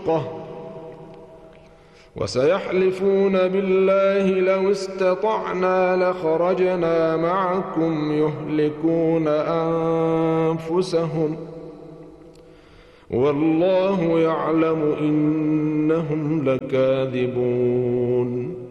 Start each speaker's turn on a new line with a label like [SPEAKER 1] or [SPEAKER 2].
[SPEAKER 1] شقة وسيحلفون بالله لو استطعنا لخرجنا معكم يهلكون أنفسهم والله يعلم إنهم لكاذبون